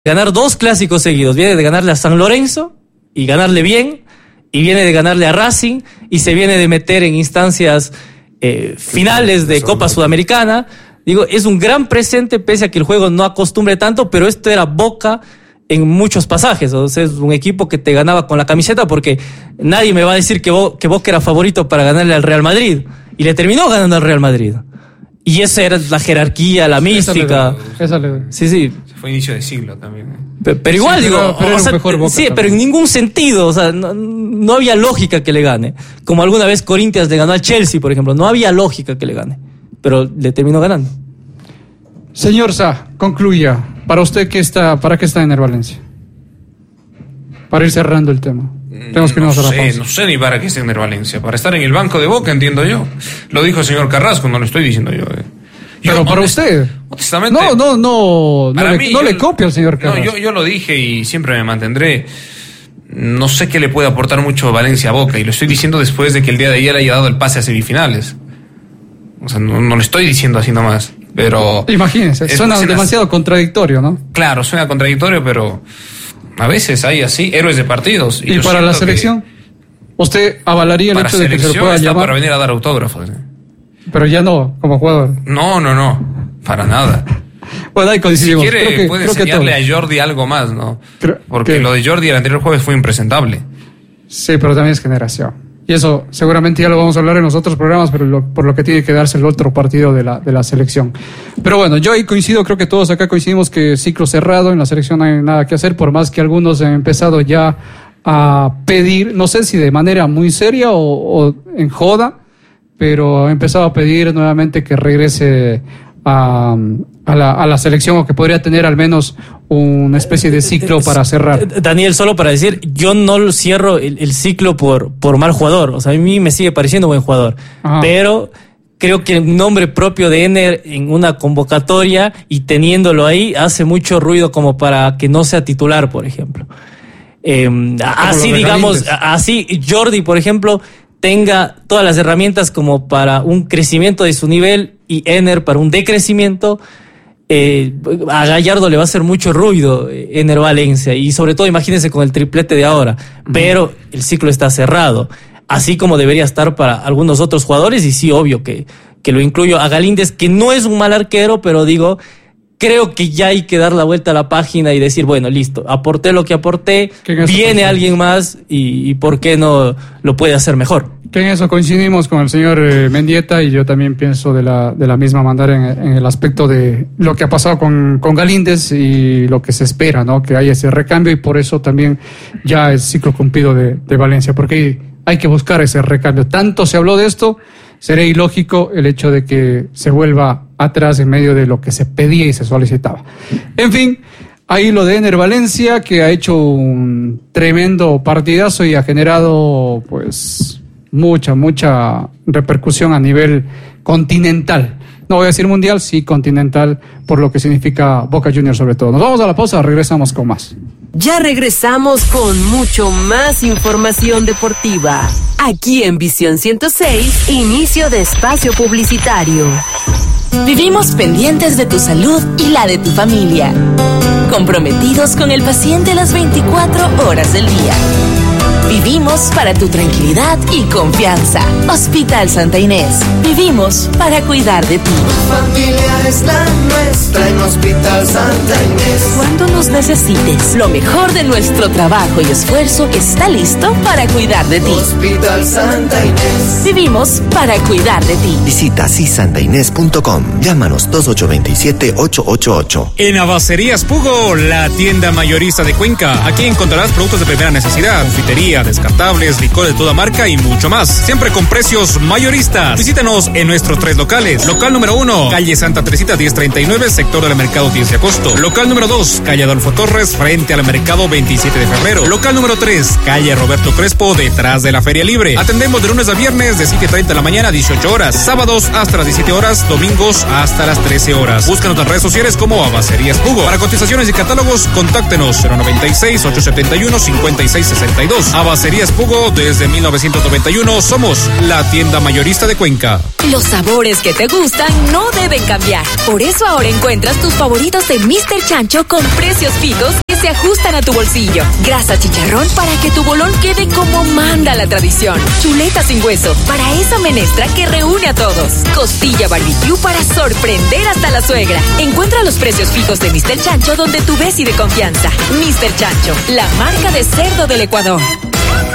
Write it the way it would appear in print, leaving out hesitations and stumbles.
ganar 2 clásicos seguidos. Viene de ganarle a San Lorenzo y ganarle bien, y viene de ganarle a Racing, y se viene de meter en instancias finales de Copa Sudamericana. Digo, es un gran presente, pese a que el juego no acostumbre tanto, pero esto era Boca en muchos pasajes. O sea, es un equipo que te ganaba con la camiseta, porque nadie me va a decir que Boca era favorito para ganarle al Real Madrid, y le terminó ganando al Real Madrid. Y esa era la jerarquía, la mística. Sí. Fue inicio de siglo también. Pero igual, sí, digo, pero sí, pero en ningún sentido, o sea, no había lógica que le gane. Como alguna vez Corinthians le ganó al Chelsea, por ejemplo, no había lógica que le gane, pero le terminó ganando. Señor Sá, concluya. ¿Para usted para qué está Ener Valencia? Para ir cerrando el tema. Tenemos que irnos a la pausa. No sé ni para qué está Ener Valencia. Para estar en el banco de Boca, entiendo yo. Lo dijo el señor Carrasco, no lo estoy diciendo yo. Pero para usted. Honestamente. No le copia al señor Carrasco. No, yo lo dije y siempre me mantendré. No sé qué le puede aportar mucho Valencia a Boca, y lo estoy diciendo después de que el día de ayer haya dado el pase a semifinales. O sea, no lo estoy diciendo así nomás. Pero imagínense, suena demasiado contradictorio, ¿no? Claro, suena contradictorio, pero a veces hay así héroes de partidos. ¿Y para la selección? ¿Usted avalaría el hecho de que se lo pueda llamar? Para venir a dar autógrafos. Pero ya no, como jugador. No, para nada. Bueno, ahí coincidimos. Si quiere, puede enseñarle a Jordi algo más, ¿no? Porque lo de Jordi el anterior jueves fue impresentable. Sí, pero también es generación. Y eso seguramente ya lo vamos a hablar en los otros programas, pero por lo que tiene que darse el otro partido de la selección. Pero bueno, yo ahí coincido, creo que todos acá coincidimos que ciclo cerrado, en la selección no hay nada que hacer, por más que algunos han empezado ya a pedir, no sé si de manera muy seria o en joda, pero ha empezado a pedir nuevamente que regrese a la selección, o que podría tener al menos una especie de ciclo para cerrar. Daniel, solo para decir, yo no cierro el ciclo por mal jugador. O sea, a mí me sigue pareciendo buen jugador. Ajá. Pero creo que el nombre propio de Ener en una convocatoria y teniéndolo ahí hace mucho ruido como para que no sea titular, por ejemplo. Así, digamos, así Jordi, por ejemplo, tenga todas las herramientas como para un crecimiento de su nivel, y Ener para un decrecimiento. A Gallardo le va a hacer mucho ruido Ener Valencia, y sobre todo imagínense con el triplete de ahora, pero el ciclo está cerrado, así como debería estar para algunos otros jugadores. Y sí, obvio que lo incluyo a Galíndez, que no es un mal arquero, pero digo, creo que ya hay que dar la vuelta a la página y decir, bueno, listo, aporté lo que aporté, viene alguien más y ¿por qué no lo puede hacer mejor? Que en eso coincidimos con el señor Mendieta, y yo también pienso de la misma manera en el aspecto de lo que ha pasado con Galíndez y lo que se espera, ¿no? Que haya ese recambio, y por eso también ya es ciclo cumplido de Valencia, porque hay que buscar ese recambio. Tanto se habló de esto, sería ilógico el hecho de que se vuelva atrás en medio de lo que se pedía y se solicitaba. En fin, ahí lo de Ener Valencia, que ha hecho un tremendo partidazo y ha generado pues mucha repercusión a nivel continental. No voy a decir mundial, sí continental, por lo que significa Boca Juniors sobre todo. Nos vamos a la pausa, regresamos con más. Ya regresamos con mucho más información deportiva. Aquí en Visión 106, inicio de espacio publicitario. Vivimos pendientes de tu salud y la de tu familia. Comprometidos con el paciente las 24 horas del día. Vivimos para tu tranquilidad y confianza. Hospital Santa Inés. Vivimos para cuidar de ti. Tu familia es la nuestra en Hospital Santa Inés. Cuando nos necesites, lo mejor de nuestro trabajo y esfuerzo está listo para cuidar de ti. Hospital Santa Inés. Vivimos para cuidar de ti. Visita sisantainés.com. Llámanos 2827-888. En Abacerías Pugo, la tienda mayorista de Cuenca. Aquí encontrarás productos de primera necesidad, confitería, descartables, licor de toda marca y mucho más. Siempre con precios mayoristas. Visítanos en nuestros 3 locales. Local número 1, calle Santa Teresita 1039, sector del mercado 10 de agosto. Local número 2, calle Adolfo Torres, frente al mercado 27 de febrero. Local número 3, calle Roberto Crespo, detrás de la Feria Libre. Atendemos de lunes a viernes de 7:30 de la mañana a 18 horas. Sábados hasta las 17 horas, domingos hasta las 13 horas. Búscanos en redes sociales como Abacerías Pugo. Para cotizaciones y catálogos, contáctenos 096-871-5662. Visítanos. Abacerías Pugo, desde 1991 somos la tienda mayorista de Cuenca. Los sabores que te gustan no deben cambiar. Por eso ahora encuentras tus favoritos de Mr. Chancho con precios fijos que se ajustan a tu bolsillo. Grasa chicharrón para que tu bolón quede como manda la tradición. Chuleta sin hueso para esa menestra que reúne a todos. Costilla barbecue para sorprender hasta la suegra. Encuentra los precios fijos de Mr. Chancho donde tú ves y de confianza. Mr. Chancho, la marca de cerdo del Ecuador.